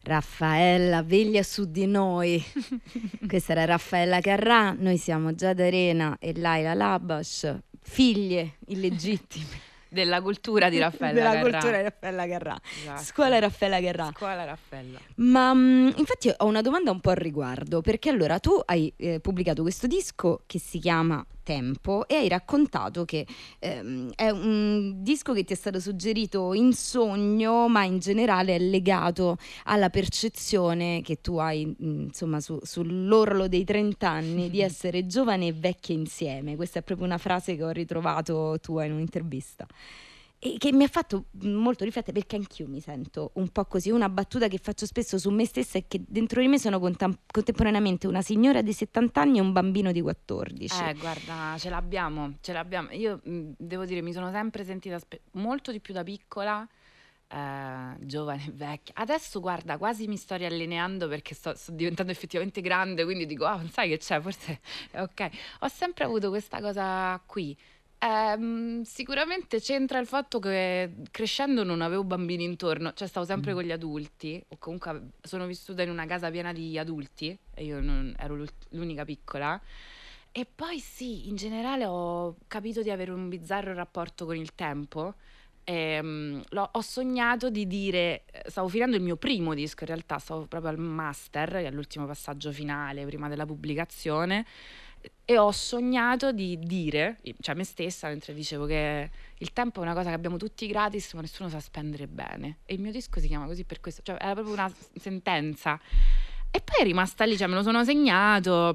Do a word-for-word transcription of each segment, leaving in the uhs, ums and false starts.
Raffaella, veglia su di noi. Questa era Raffaella Carrà, noi siamo Giada Arena e Laila Labash, figlie illegittime della cultura di Raffaella della Carrà. cultura di Raffaella Carrà. Esatto. Scuola Raffaella Carrà. Scuola Raffaella. Ma mh, infatti ho una domanda un po' al riguardo, perché allora tu hai eh, pubblicato questo disco che si chiama Tempo e hai raccontato che ehm, è un disco che ti è stato suggerito in sogno, ma in generale è legato alla percezione che tu hai, mh, insomma, su, sull'orlo dei trenta anni di essere giovane e vecchia insieme. Questa è proprio una frase che ho ritrovato tua in un'intervista. E che mi ha fatto molto riflettere, perché anch'io mi sento un po' così. Una battuta che faccio spesso su me stessa è che dentro di me sono contam- contemporaneamente una signora di settanta anni e un bambino di quattordici. Eh, guarda, ce l'abbiamo, ce l'abbiamo. Io mh, devo dire, mi sono sempre sentita spe- molto di più da piccola, eh, giovane e vecchia. Adesso, guarda, quasi mi sto riallineando perché sto, sto diventando effettivamente grande, quindi dico, ah, sai che c'è, forse è ok. Ho sempre avuto questa cosa qui. Ehm, sicuramente c'entra il fatto che crescendo non avevo bambini intorno, cioè stavo sempre Mm. con gli adulti, o comunque ave- sono vissuta in una casa piena di adulti e io non ero l'ult- l'unica piccola. E poi sì, in generale ho capito di avere un bizzarro rapporto con il tempo. Ehm, l'ho- ho sognato di dire, eh, stavo finendo il mio primo disco, in realtà stavo proprio al master, all'ultimo passaggio finale prima della pubblicazione, e ho sognato di dire, cioè me stessa, mentre dicevo che il tempo è una cosa che abbiamo tutti gratis, ma nessuno sa spendere bene. E il mio disco si chiama così per questo, cioè era proprio una s- sentenza. E poi è rimasta lì, cioè me lo sono segnato,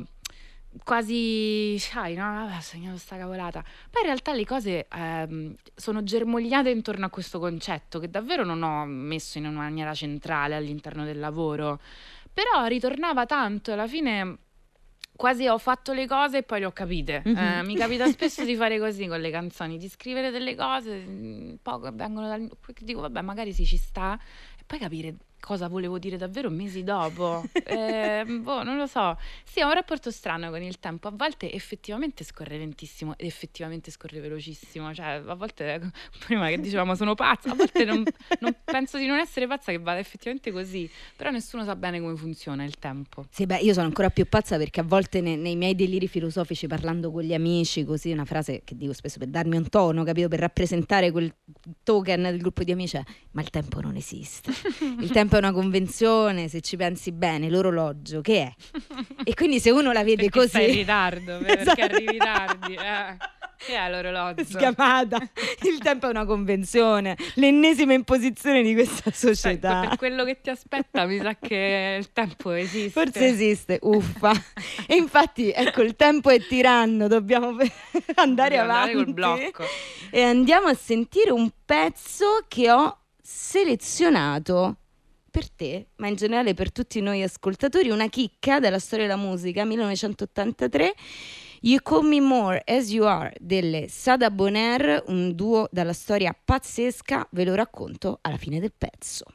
quasi, sai, no, vabbè, ho segnato sta cavolata. Poi in realtà le cose ehm, sono germogliate intorno a questo concetto che davvero non ho messo in una maniera centrale all'interno del lavoro, però ritornava tanto e alla fine quasi ho fatto le cose e poi le ho capite. Mhm. Eh, mi capita spesso di fare così con le canzoni, di scrivere delle cose, mm, poi vengono dal... dico vabbè magari sì ci sta, e poi capire cosa volevo dire davvero mesi dopo. Eh, boh, non lo so. Sì, ho un rapporto strano con il tempo. A volte effettivamente scorre lentissimo ed effettivamente scorre velocissimo. Cioè, a volte, eh, prima che dicevamo sono pazza, a volte non, non penso di non essere pazza, che vada effettivamente così. Però nessuno sa bene come funziona il tempo. Sì, beh, io sono ancora più pazza perché a volte ne- nei miei deliri filosofici, parlando con gli amici, così, una frase che dico spesso per darmi un tono, capito? Per rappresentare quel token del gruppo di amici è: ma il tempo non esiste. Il tempo è una convenzione, se ci pensi bene, l'orologio, che è? E quindi se uno la vede Perché così... stai in ritardo, perché Esatto. arrivi tardi. Eh. Che è l'orologio? Sgamata. Il tempo è una convenzione, l'ennesima imposizione di questa Sai, società. per quello che ti aspetta mi sa che il tempo esiste. Forse esiste, uffa. E infatti, ecco, il tempo è tiranno, dobbiamo andare Dobbiamo avanti andare col blocco. e andiamo a sentire un pezzo che ho selezionato per te, ma in generale per tutti noi ascoltatori, una chicca della storia della musica, millenovecentottantatré, You Call Me More As You Are delle Sada Bonaire, un duo dalla storia pazzesca, ve lo racconto alla fine del pezzo.